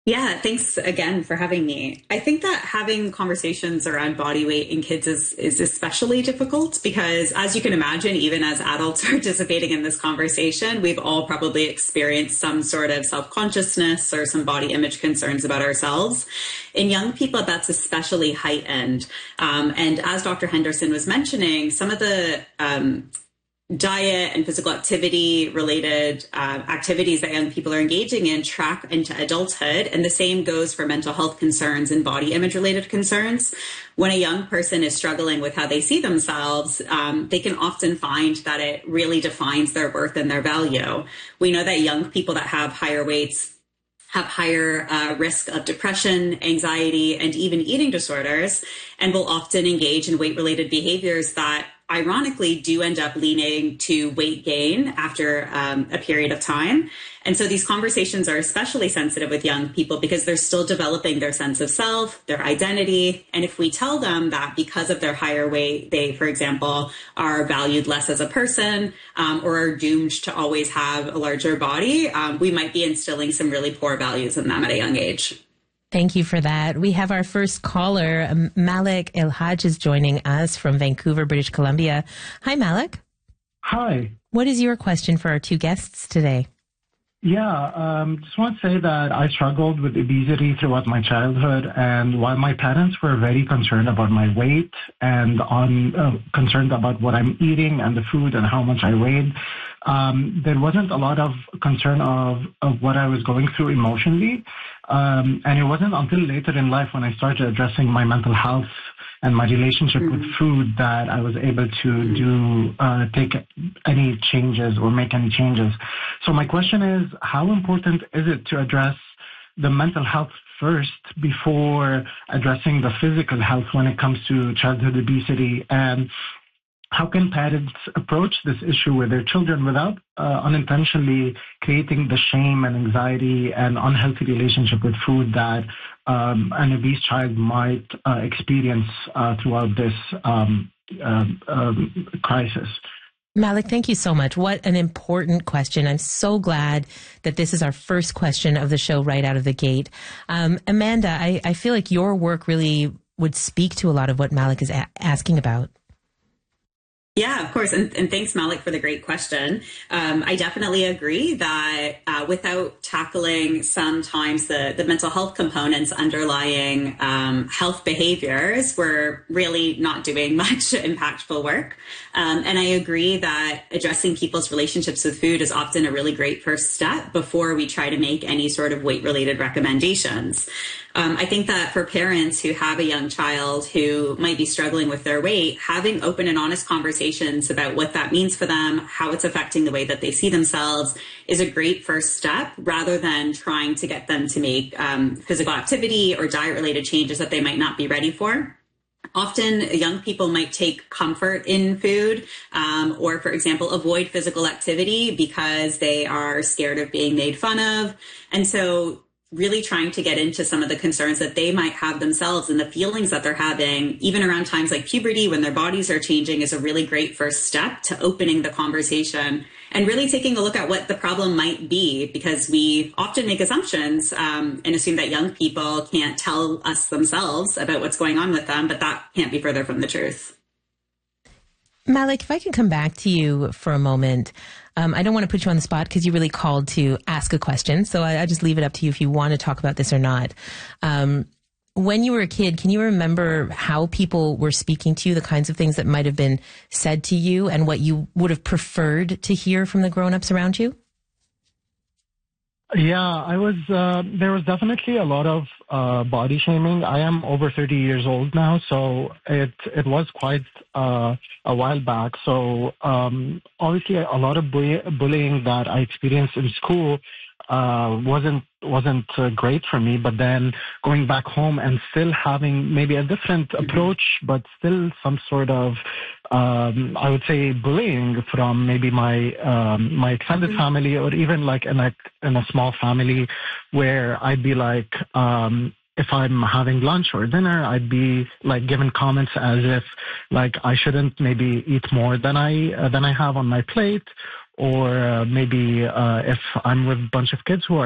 Yeah, thanks again for having me. I think that having conversations around body weight in kids is especially difficult because, as you can imagine, even as adults participating in this conversation, we've all probably experienced some sort of self-consciousness or some body image concerns about ourselves. In young people, that's especially heightened. And as Dr. Henderson was mentioning, some of the diet and physical activity related activities that young people are engaging in track into adulthood. And the same goes for mental health concerns and body image related concerns. When a young person is struggling with how they see themselves, they can often find that it really defines their worth and their value. We know that young people that have higher weights have higher risk of depression, anxiety, and even eating disorders, and will often engage in weight-related behaviors that ironically do end up leaning to weight gain after a period of time. And so these conversations are especially sensitive with young people because they're still developing their sense of self, their identity. And if we tell them that because of their higher weight, they, for example, are valued less as a person or are doomed to always have a larger body, we might be instilling some really poor values in them at a young age. Thank you for that. We have our first caller. Malik Elhaj is joining us from Vancouver, British Columbia. Hi, Malik. Hi. What is your question for our two guests today? Yeah, just want to say that I struggled with obesity throughout my childhood, and while my parents were very concerned about my weight and concerned about what I'm eating and the food and how much I weighed, there wasn't a lot of concern of what I was going through emotionally. And it wasn't until later in life when I started addressing my mental health and my relationship with food that I was able to take any changes or make any changes. So my question is, how important is it to address the mental health first before addressing the physical health when it comes to childhood obesity? And how can parents approach this issue with their children without unintentionally creating the shame and anxiety and unhealthy relationship with food that an obese child might experience throughout this crisis? Malik, thank you so much. What an important question. I'm so glad that this is our first question of the show right out of the gate. Amanda, I feel like your work really would speak to a lot of what Malik is asking about. Yeah, of course. And thanks, Malik, for the great question. I definitely agree that without tackling sometimes the mental health components underlying health behaviors, we're really not doing much impactful work. And I agree that addressing people's relationships with food is often a really great first step before we try to make any sort of weight-related recommendations. I think that for parents who have a young child who might be struggling with their weight, having open and honest conversations about what that means for them, how it's affecting the way that they see themselves is a great first step rather than trying to get them to make physical activity or diet related changes that they might not be ready for. Often young people might take comfort in food or, for example, avoid physical activity because they are scared of being made fun of. And so really trying to get into some of the concerns that they might have themselves and the feelings that they're having, even around times like puberty when their bodies are changing, is a really great first step to opening the conversation and really taking a look at what the problem might be, because we often make assumptions and assume that young people can't tell us themselves about what's going on with them, but that can't be further from the truth. Malik, if I can come back to you for a moment. I don't want to put you on the spot because you really called to ask a question. So I just leave it up to you if you want to talk about this or not. When you were a kid, can you remember how people were speaking to you, the kinds of things that might have been said to you and what you would have preferred to hear from the grown-ups around you? Yeah, there was definitely a lot of body shaming. I am over 30 years old now, so it was quite a while back. So obviously a lot of bullying that I experienced in school wasn't great for me. But then going back home and still having maybe a different approach, but still some sort of I would say bullying from maybe my extended family, or even like in a small family where I'd be like, if I'm having lunch or dinner, I'd be like given comments as if like I shouldn't maybe eat more than I have on my plate, or maybe if I'm with a bunch of kids who are